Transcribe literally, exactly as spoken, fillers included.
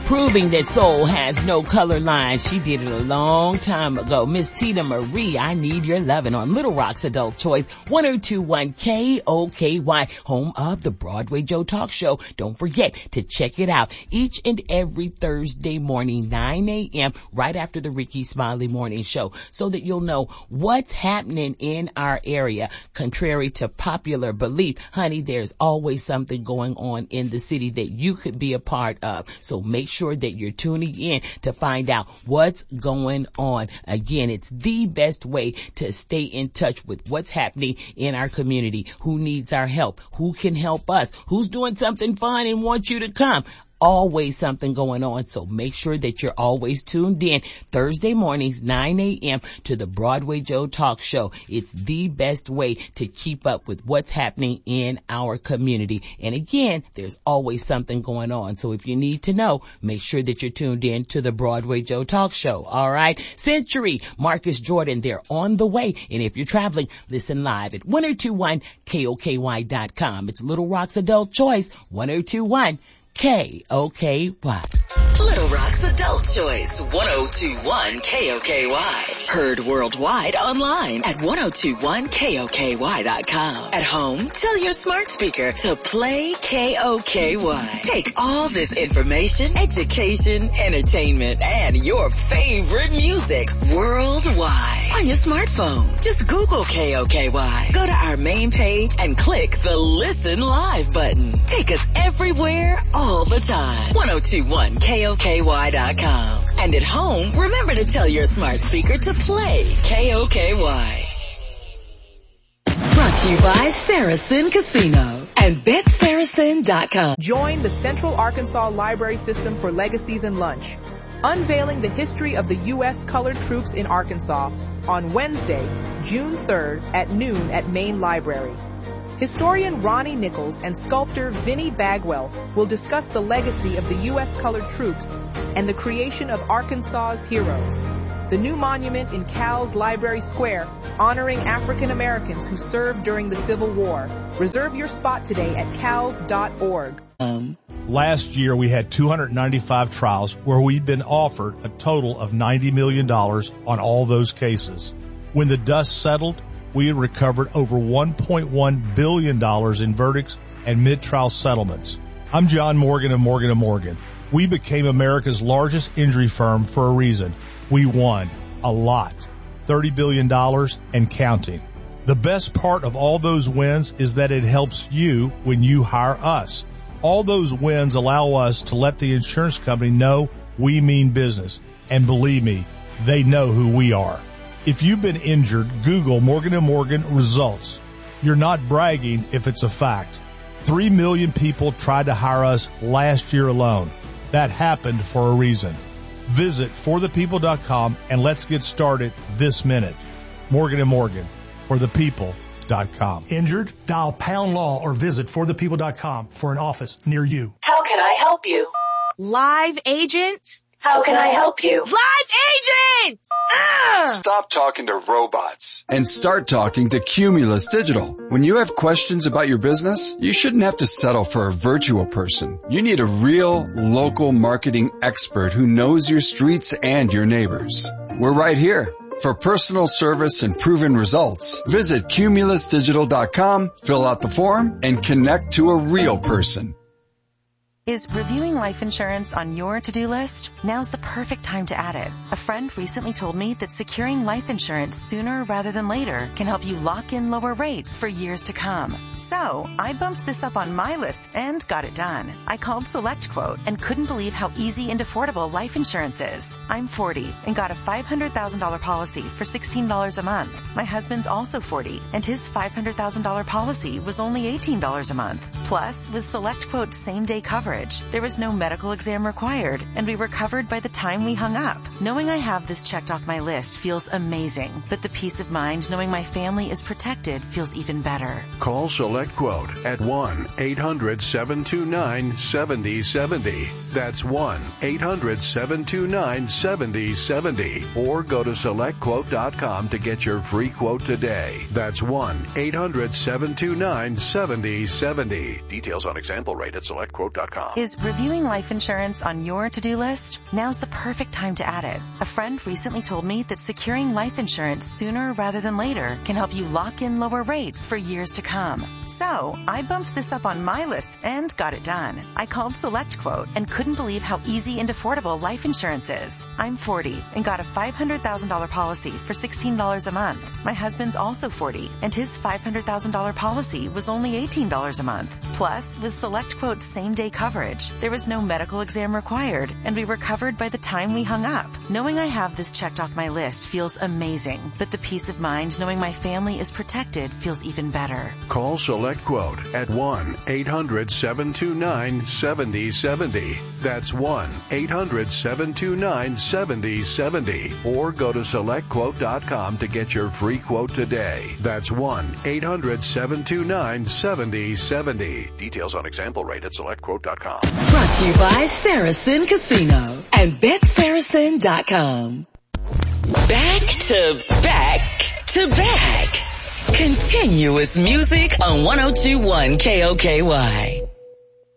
proving that soul has no color lines. She did it a long time ago. Miss Tina Marie, I Need Your Lovin' on Little Rock's Adult Choice, one oh two point one K O K Y, home of the Broadway Joe Talk Show. Don't forget to check it out each and every Thursday morning, nine a.m., right after the Ricky Smiley Morning Show, so that you'll know what's happening in our area. Contrary to popular belief, honey, there's always something going on in the city that you could be a part of. So make sure that you're tuning in to find out what's going on. Again, it's the best way to stay in touch with what's happening in our community, who needs our help, who can help us, who's doing something fun and wants you to come. Always something going on, so make sure that you're always tuned in Thursday mornings, nine a.m. to the Broadway Joe Talk Show. It's the best way to keep up with what's happening in our community. And again, there's always something going on, so if you need to know, make sure that you're tuned in to the Broadway Joe Talk Show. All right? Century, Marcus Jordan, they're on the way. And if you're traveling, listen live at ten twenty-one K O K Y dot com. It's Little Rock's Adult Choice, ten twenty-one K O K Y. Little Rock's Adult Choice, ten twenty-one K O K Y. Heard worldwide online at ten twenty-one K O K Y dot com. At home, tell your smart speaker to play K O K Y. Take all this information, education, entertainment, and your favorite music worldwide on your smartphone. Just Google K O K Y. Go to our main page and click the Listen Live button. Take us everywhere, all the time. ten twenty-one K O K Y dot com. And at home, remember to tell your smart speaker to play K O K Y. Brought to you by Saracen Casino and Bet Saracen dot com. Join the Central Arkansas Library System for Legacies and Lunch, unveiling the history of the U S colored troops in Arkansas on Wednesday, June third at noon at Main Library. Historian Ronnie Nichols and sculptor Vinnie Bagwell will discuss the legacy of the U S colored troops and the creation of Arkansas's heroes. The new monument in Cal's Library Square, honoring African Americans who served during the Civil War. Reserve your spot today at cals dot org. Um. Last year, we had two hundred ninety-five trials where we'd been offered a total of ninety million dollars on all those cases. When the dust settled, we had recovered over one point one billion dollars in verdicts and mid-trial settlements. I'm John Morgan of Morgan and Morgan. We became America's largest injury firm for a reason. We won a lot, thirty billion dollars and counting. The best part of all those wins is that it helps you when you hire us. All those wins allow us to let the insurance company know we mean business. And believe me, they know who we are. If you've been injured, Google Morgan and Morgan results. You're not bragging if it's a fact. Three million people tried to hire us last year alone. That happened for a reason. Visit for the people dot com and let's get started this minute. Morgan and Morgan, for the people dot com. Injured? Dial pound law or visit for the people dot com for an office near you. How can I help you? Live agent? How can I help you? Live agent! Ah! Stop talking to robots and start talking to Cumulus Digital. When you have questions about your business, you shouldn't have to settle for a virtual person. You need a real local marketing expert who knows your streets and your neighbors. We're right here. For personal service and proven results, visit cumulus digital dot com, fill out the form, and connect to a real person. Is reviewing life insurance on your to-do list? Now's the perfect time to add it. A friend recently told me that securing life insurance sooner rather than later can help you lock in lower rates for years to come. So I bumped this up on my list and got it done. I called SelectQuote and couldn't believe how easy and affordable life insurance is. I'm forty and got a five hundred thousand dollars policy for sixteen dollars a month. My husband's also forty and his five hundred thousand dollars policy was only eighteen dollars a month. Plus, with SelectQuote's same-day coverage, there was no medical exam required, and we were covered by the time we hung up. Knowing I have this checked off my list feels amazing, but the peace of mind knowing my family is protected feels even better. Call SelectQuote at one eight hundred seven two nine seven zero seven zero. That's one eight hundred seven two nine seven zero seven zero. Or go to select quote dot com to get your free quote today. That's one eight hundred seven two nine seven zero seven zero. Details on example rate at select quote dot com. com. Is reviewing life insurance on your to-do list? Now's the perfect time to add it. A friend recently told me that securing life insurance sooner rather than later can help you lock in lower rates for years to come. So I bumped this up on my list and got it done. I called SelectQuote and couldn't believe how easy and affordable life insurance is. I'm forty and got a five hundred thousand dollars policy for sixteen dollars a month. My husband's also forty and his five hundred thousand dollars policy was only eighteen dollars a month. Plus, with SelectQuote's same-day coverage, there was no medical exam required and we were covered by the time we hung up. Knowing I have this checked off my list feels amazing, but the peace of mind knowing my family is protected feels even better. Call SelectQuote at one eight hundred seven two nine seven zero seven zero. That's one eight hundred seven two nine seven zero seven zero. Or go to select quote dot com to get your free quote today. That's one eight hundred seven two nine seven zero seven zero. Details on example rate at select quote dot com. Brought to you by Saracen Casino and Bet Saracen dot com. Back to back to back. Continuous music on one oh two point one K O K Y.